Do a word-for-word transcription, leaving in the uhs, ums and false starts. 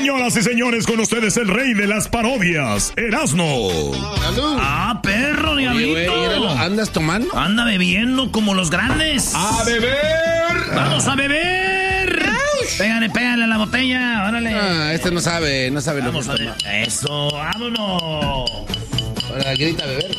Señoras y señores, con ustedes el rey de las parodias, Erasmo. ¡Salud! ¡Ah, perro, diablito! Oye, güey, míralo, ¿andas tomando? Anda bebiendo como los grandes. ¡A beber! ¡Vamos a beber! Pégale, pégale a la botella, órale. Ah, este no sabe, no sabe lo que Vamos a toma. ver. Eso, vámonos. Ahora grita a beber.